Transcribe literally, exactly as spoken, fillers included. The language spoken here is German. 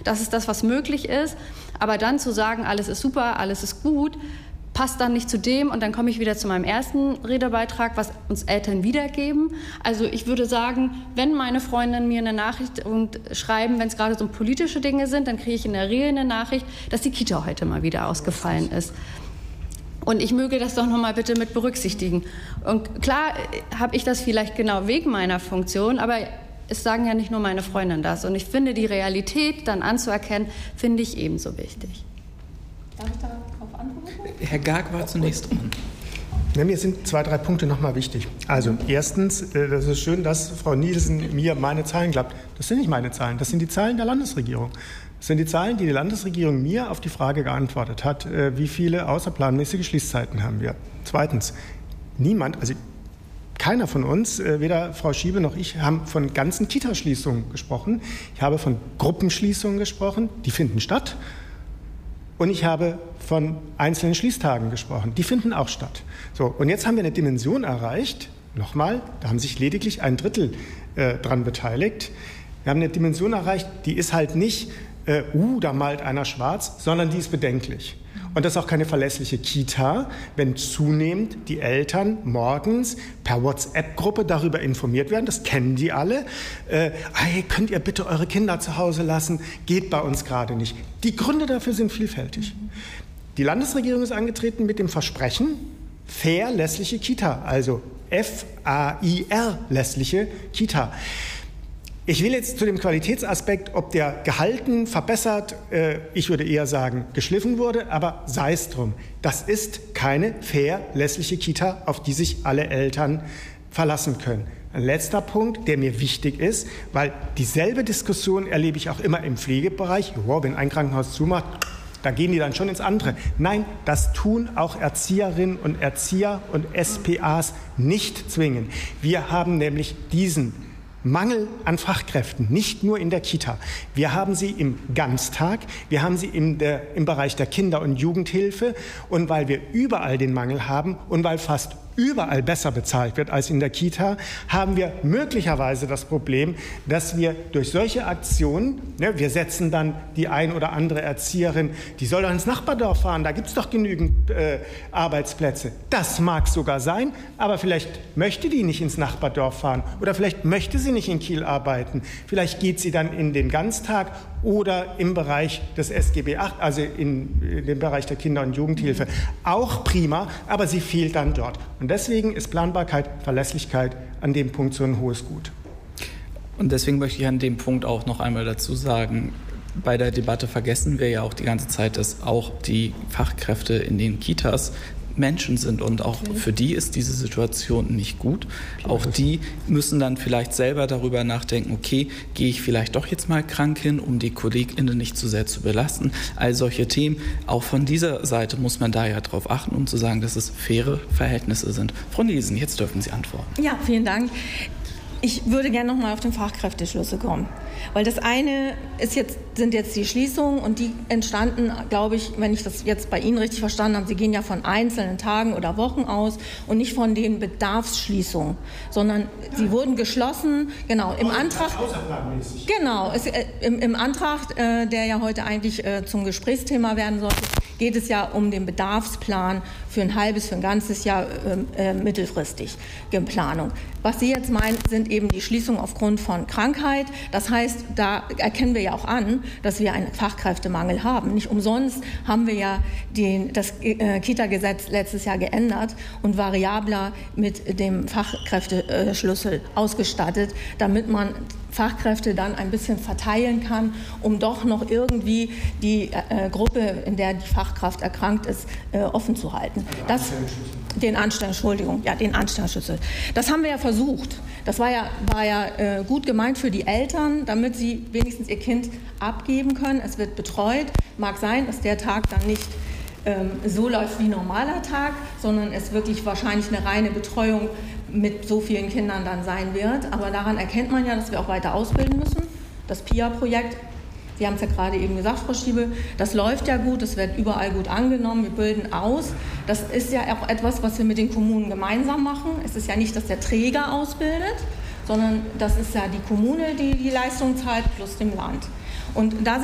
Das ist das, was möglich ist. Aber dann zu sagen, alles ist super, alles ist gut, passt dann nicht zu dem. Und dann komme ich wieder zu meinem ersten Redebeitrag, was uns Eltern wiedergeben. Also ich würde sagen, wenn meine Freundinnen mir eine Nachricht und schreiben, wenn es gerade so politische Dinge sind, dann kriege ich in der Regel eine Nachricht, dass die Kita heute mal wieder ausgefallen ist. Und ich möge das doch noch mal bitte mit berücksichtigen. Und klar habe ich das vielleicht genau wegen meiner Funktion, aber es sagen ja nicht nur meine Freundinnen das. Und ich finde, die Realität dann anzuerkennen, finde ich ebenso wichtig. Darf ich darauf antworten? Herr Garg war zunächst dran. Ja, mir sind zwei, drei Punkte nochmal wichtig. Also erstens, das ist schön, dass Frau Nielsen mir meine Zahlen glaubt. Das sind nicht meine Zahlen, das sind die Zahlen der Landesregierung. Das sind die Zahlen, die die Landesregierung mir auf die Frage geantwortet hat, wie viele außerplanmäßige Schließzeiten haben wir. Zweitens, niemand, also keiner von uns, weder Frau Schiebe noch ich, haben von ganzen Kita-Schließungen gesprochen. Ich habe von Gruppenschließungen gesprochen, die finden statt. Und ich habe von einzelnen Schließtagen gesprochen, die finden auch statt. So, und jetzt haben wir eine Dimension erreicht, nochmal, da haben sich lediglich ein Drittel äh, dran beteiligt. Wir haben eine Dimension erreicht, die ist halt nicht, äh, uh, da malt einer schwarz, sondern die ist bedenklich. Und das ist auch keine verlässliche Kita, wenn zunehmend die Eltern morgens per WhatsApp-Gruppe darüber informiert werden, das kennen die alle, äh, hey, könnt ihr bitte eure Kinder zu Hause lassen, geht bei uns gerade nicht. Die Gründe dafür sind vielfältig. Die Landesregierung ist angetreten mit dem Versprechen, fair lässliche Kita, also F A I R lässliche Kita. Ich will jetzt zu dem Qualitätsaspekt, ob der gehalten, verbessert, äh, ich würde eher sagen, geschliffen wurde, aber sei es drum. Das ist keine fair lässliche Kita, auf die sich alle Eltern verlassen können. Ein letzter Punkt, der mir wichtig ist, weil dieselbe Diskussion erlebe ich auch immer im Pflegebereich. Wow, wenn ein Krankenhaus zumacht, da gehen die dann schon ins andere. Nein, das tun auch Erzieherinnen und Erzieher und S P As nicht zwingend. Wir haben nämlich diesen Mangel an Fachkräften, nicht nur in der Kita. Wir haben sie im Ganztag, wir haben sie in der, im Bereich der Kinder- und Jugendhilfe. Und weil wir überall den Mangel haben und weil fast überall besser bezahlt wird als in der Kita, haben wir möglicherweise das Problem, dass wir durch solche Aktionen, ne, wir setzen dann die ein oder andere Erzieherin, die soll doch ins Nachbardorf fahren, da gibt es doch genügend äh, Arbeitsplätze. Das mag sogar sein, aber vielleicht möchte die nicht ins Nachbardorf fahren oder vielleicht möchte sie nicht in Kiel arbeiten. Vielleicht geht sie dann in den Ganztag oder im Bereich des S G B acht, also in, in dem Bereich der Kinder- und Jugendhilfe. Auch prima, aber sie fehlt dann dort. Und deswegen ist Planbarkeit, Verlässlichkeit an dem Punkt so ein hohes Gut. Und deswegen möchte ich an dem Punkt auch noch einmal dazu sagen, bei der Debatte vergessen wir ja auch die ganze Zeit, dass auch die Fachkräfte in den Kitas Menschen sind und auch für die ist diese Situation nicht gut. Auch die müssen dann vielleicht selber darüber nachdenken, okay, gehe ich vielleicht doch jetzt mal krank hin, um die KollegInnen nicht zu sehr zu belasten. All solche Themen, auch von dieser Seite muss man da ja drauf achten, um zu sagen, dass es faire Verhältnisse sind. Frau Nielsen, jetzt dürfen Sie antworten. Ja, vielen Dank. Ich würde gerne noch mal auf den Fachkräfteschlüssel kommen, weil das eine ist jetzt, sind jetzt die Schließungen und die entstanden, glaube ich, wenn ich das jetzt bei Ihnen richtig verstanden habe, Sie gehen ja von einzelnen Tagen oder Wochen aus und nicht von den Bedarfsschließungen, sondern sie wurden geschlossen, genau, im Antrag, genau, es, äh, im, im Antrag, äh, der ja heute eigentlich äh, zum Gesprächsthema werden sollte, geht es ja um den Bedarfsplan für ein halbes, für ein ganzes Jahr äh, äh, mittelfristig Planung. Was Sie jetzt meinen, sind eben die Schließungen aufgrund von Krankheit. Das heißt, da erkennen wir ja auch an, dass wir einen Fachkräftemangel haben. Nicht umsonst haben wir ja den, das äh, Kita-Gesetz letztes Jahr geändert und variabler mit dem Fachkräfteschlüssel ausgestattet, damit man Fachkräfte dann ein bisschen verteilen kann, um doch noch irgendwie die äh, Gruppe, in der die Fachkraft erkrankt ist, äh, offen zu halten. Das, den Anstand, Entschuldigung, ja, den Anstandsschlüssel. Das haben wir ja versucht. Das war ja, war ja äh, gut gemeint für die Eltern, damit sie wenigstens ihr Kind abgeben können. Es wird betreut. Mag sein, dass der Tag dann nicht ähm, so läuft wie normaler Tag, sondern es wirklich wahrscheinlich eine reine Betreuung mit so vielen Kindern dann sein wird. Aber daran erkennt man ja, dass wir auch weiter ausbilden müssen. Das P I A-Projekt, Sie haben es ja gerade eben gesagt, Frau Schiebe, das läuft ja gut, das wird überall gut angenommen, wir bilden aus. Das ist ja auch etwas, was wir mit den Kommunen gemeinsam machen. Es ist ja nicht, dass der Träger ausbildet, sondern das ist ja die Kommune, die die Leistung zahlt, plus dem Land. Und da